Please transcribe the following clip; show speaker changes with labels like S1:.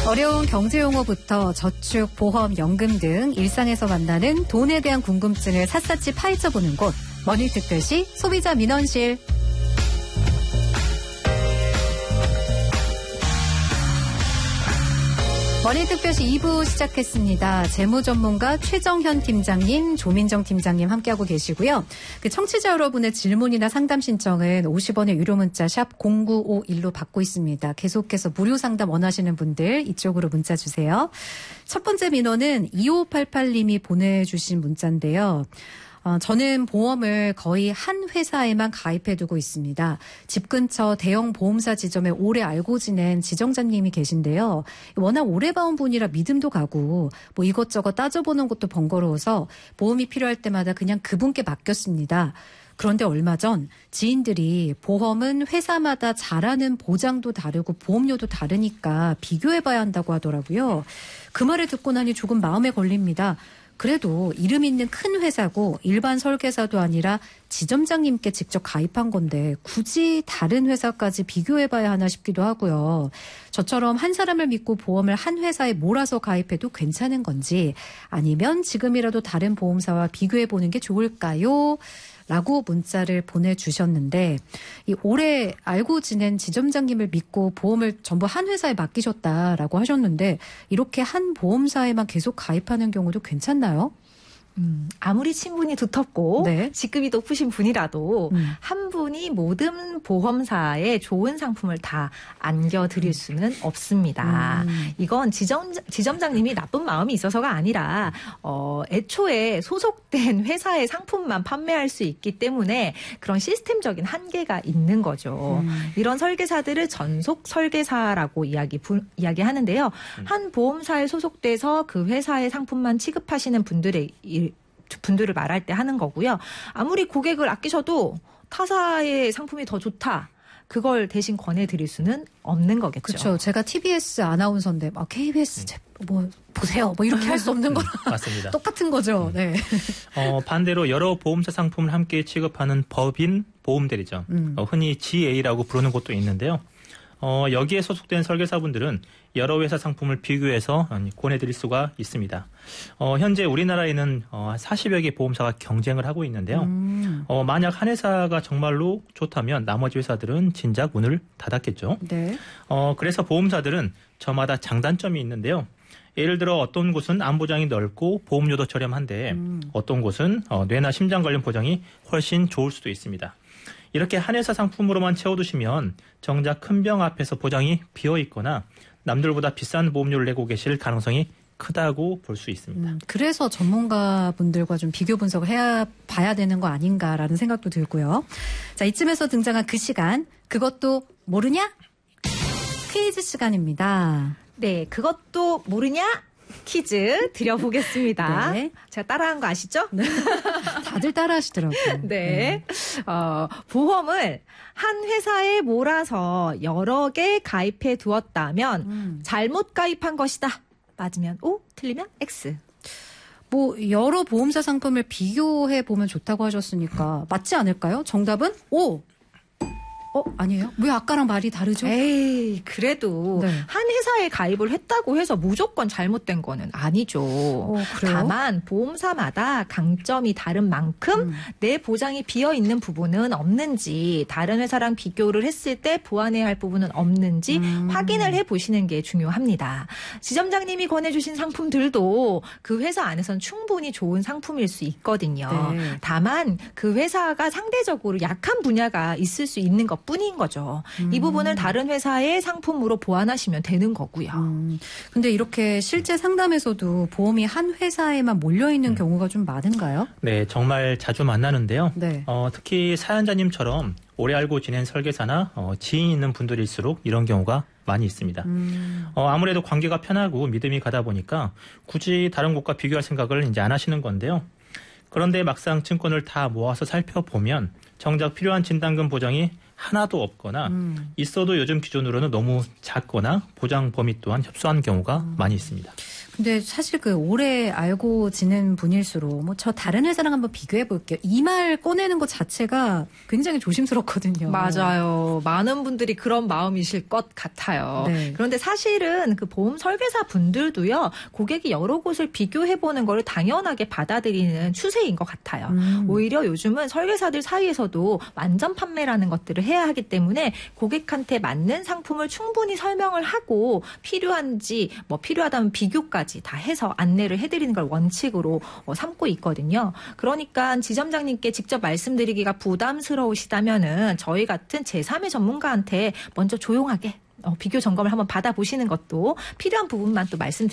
S1: 어려운 경제용어부터 저축, 보험, 연금 등 일상에서 만나는 돈에 대한 궁금증을 샅샅이 파헤쳐보는 곳, 머니특별시 소비자민원실. 머니특별시 2부 시작했습니다. 재무전문가 최정현 팀장님, 조민정 팀장님 함께하고 계시고요. 청취자 여러분의 질문이나 상담 신청은 50원의 유료 문자 샵 0951로 받고 있습니다. 계속해서 무료 상담 원하시는 분들 이쪽으로 문자 주세요. 첫 번째 민원은 2588님이 보내주신 문자인데요. 저는 보험을 거의 한 회사에만 가입해두고 있습니다. 집 근처 대형 보험사 지점에 오래 알고 지낸 지점장님이 계신데요. 워낙 오래 봐온 분이라 믿음도 가고 뭐 이것저것 따져보는 것도 번거로워서 보험이 필요할 때마다 그냥 그분께 맡겼습니다. 그런데 얼마 전 지인들이 보험은 회사마다 잘하는 보장도 다르고 보험료도 다르니까 비교해봐야 한다고 하더라고요. 그 말을 듣고 나니 조금 마음에 걸립니다. 그래도 이름 있는 큰 회사고 일반 설계사도 아니라 지점장님께 직접 가입한 건데 굳이 다른 회사까지 비교해봐야 하나 싶기도 하고요. 저처럼 한 사람을 믿고 보험을 한 회사에 몰아서 가입해도 괜찮은 건지 아니면 지금이라도 다른 보험사와 비교해보는 게 좋을까요? 라고 문자를 보내주셨는데 이 오래 알고 지낸 지점장님을 믿고 보험을 전부 한 회사에 맡기셨다라고 하셨는데 이렇게 한 보험사에만 계속 가입하는 경우도 괜찮나요?
S2: 아무리 친분이 두텁고
S1: 네.
S2: 직급이 높으신 분이라도 한 분이 모든 보험사에 좋은 상품을 다 안겨드릴 수는 없습니다. 이건 지점장님이 나쁜 마음이 있어서가 아니라 애초에 소속된 회사의 상품만 판매할 수 있기 때문에 그런 시스템적인 한계가 있는 거죠. 이런 설계사들을 전속 설계사라고 이야기하는데요. 한 보험사에 소속돼서 그 회사의 상품만 취급하시는 분들을 말할 때 하는 거고요. 아무리 고객을 아끼셔도 타사의 상품이 더 좋다. 그걸 대신 권해드릴 수는 없는 거겠죠.
S1: 그렇죠. 제가 TBS 아나운서인데 막 KBS 뭐 보세요. 뭐 이렇게 할 수 없는 거랑
S3: 맞습니다.
S1: 똑같은 거죠. 네.
S3: 반대로 여러 보험사 상품을 함께 취급하는 법인 보험대리점, 흔히 GA라고 부르는 곳도 있는데요. 여기에 소속된 설계사분들은 여러 회사 상품을 비교해서 권해드릴 수가 있습니다. 현재 우리나라에는 40여 개 보험사가 경쟁을 하고 있는데요. 만약 한 회사가 정말로 좋다면 나머지 회사들은 진작 문을 닫았겠죠.
S1: 네.
S3: 그래서 보험사들은 저마다 장단점이 있는데요. 예를 들어 어떤 곳은 안보장이 넓고 보험료도 저렴한데 어떤 곳은 뇌나 심장 관련 보장이 훨씬 좋을 수도 있습니다. 이렇게 한 회사 상품으로만 채워두시면 정작 큰 병 앞에서 보장이 비어있거나 남들보다 비싼 보험료를 내고 계실 가능성이 크다고 볼 수 있습니다.
S1: 그래서 전문가분들과 좀 비교 분석을 봐야 되는 거 아닌가라는 생각도 들고요. 자, 이쯤에서 등장한 그 시간, 그것도 모르냐? 퀴즈 시간입니다.
S2: 네, 그것도 모르냐? 퀴즈 드려보겠습니다.
S1: 네.
S2: 제가 따라한 거 아시죠?
S1: 네. 다들 따라하시더라고요.
S2: 네. 보험을 한 회사에 몰아서 여러 개 가입해 두었다면 잘못 가입한 것이다. 맞으면 O, 틀리면 X.
S1: 뭐 여러 보험사 상품을 비교해 보면 좋다고 하셨으니까 맞지 않을까요? 정답은 O. 아니에요? 왜 아까랑 말이 다르죠?
S2: 에이, 그래도
S1: 네.
S2: 한 회사에 가입을 했다고 해서 무조건 잘못된 거는 아니죠.
S1: 그래요?
S2: 다만 보험사마다 강점이 다른 만큼 내 보장이 비어있는 부분은 없는지 다른 회사랑 비교를 했을 때 보완해야 할 부분은 없는지 확인을 해보시는 게 중요합니다. 지점장님이 권해주신 상품들도 그 회사 안에선 충분히 좋은 상품일 수 있거든요.
S1: 네.
S2: 다만 그 회사가 상대적으로 약한 분야가 있을 수 있는 것 뿐인 거죠. 이 부분을 다른 회사의 상품으로 보완하시면 되는 거고요.
S1: 근데 이렇게 실제 상담에서도 보험이 한 회사에만 몰려있는 경우가 좀 많은가요?
S3: 네, 정말 자주 만나는데요.
S1: 네.
S3: 특히 사연자님처럼 오래 알고 지낸 설계사나 지인 있는 분들일수록 이런 경우가 많이 있습니다. 아무래도 관계가 편하고 믿음이 가다 보니까 굳이 다른 곳과 비교할 생각을 이제 안 하시는 건데요. 그런데 막상 증권을 다 모아서 살펴보면 정작 필요한 진단금 보장이 하나도 없거나 있어도 요즘 기준으로는 너무 작거나 보장 범위 또한 협소한 경우가 많이 있습니다.
S1: 근데 사실 그 오래 알고 지낸 분일수록 뭐 저 다른 회사랑 한번 비교해 볼게요. 이 말 꺼내는 것 자체가 굉장히 조심스럽거든요.
S2: 맞아요. 많은 분들이 그런 마음이실 것 같아요. 네. 그런데 사실은 그 보험 설계사 분들도요, 고객이 여러 곳을 비교해 보는 걸 당연하게 받아들이는 추세인 것 같아요. 오히려 요즘은 설계사들 사이에서도 완전 판매라는 것들을 해야 하기 때문에 고객한테 맞는 상품을 충분히 설명을 하고 필요한지 뭐 필요하다면 비교까지 다 해서 안내를 해드리는 걸 원칙으로 삼고 있거든요. 그러니까 지점장님께 직접 말씀드리기가 부담스러우시다면은 저희 같은 제3의 전문가한테 먼저 조용하게 비교 점검을 한번 받아보시는 것도 필요한 부분만 또 말씀드립니다.